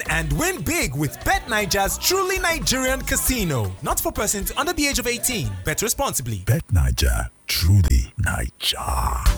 and win big with Bet Niger's truly Nigerian casino. Not for persons under the age of 18. Bet responsibly. Bet Niger, truly Niger.